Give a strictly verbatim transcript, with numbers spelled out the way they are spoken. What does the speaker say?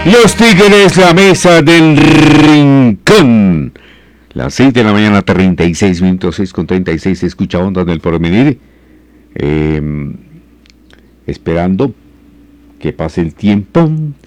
Los Tigres, la mesa del rincón. Las seis de la mañana, treinta y seis minutos, seis con treinta y seis, se escucha Ondas del Porvenir. Eh, esperando que pase el tiempo,